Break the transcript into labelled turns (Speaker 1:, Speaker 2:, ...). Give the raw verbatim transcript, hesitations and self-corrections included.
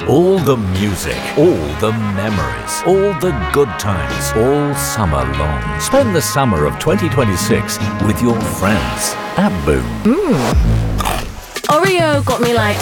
Speaker 1: All the music, all the memories, all the good times, all summer long. Spend the summer of twenty twenty-six with your friends at Boom.
Speaker 2: Mmm. Oreo got me like